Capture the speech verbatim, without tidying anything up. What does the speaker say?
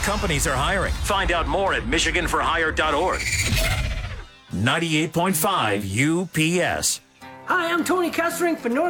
companies are hiring. Find out more at michigan for hire dot org. ninety-eight point five U P S. Hi, I'm Tony Kessering for North